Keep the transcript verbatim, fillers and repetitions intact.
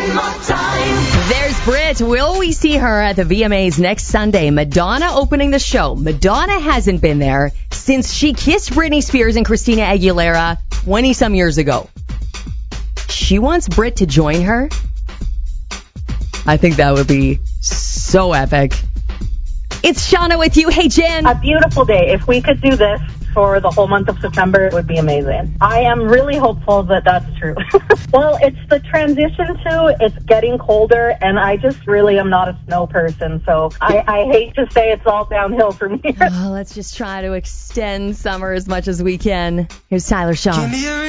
One more time. There's Brit. Will we see her at the V M As next Sunday? Madonna opening the show. Madonna hasn't been there since she kissed Britney Spears and Christina Aguilera twenty-some years ago. She wants Brit to join her. I think that would be so epic. It's Shauna with you. Hey, Jen. A beautiful day. If we could do this for the whole month of September, it would be amazing. I am really hopeful that that's true. Well, it's the transition to, it's getting colder, and I just really am not a snow person, so I, I hate to say it's all downhill from here. Oh, let's just try to extend summer as much as we can. Here's Tyler Shaw.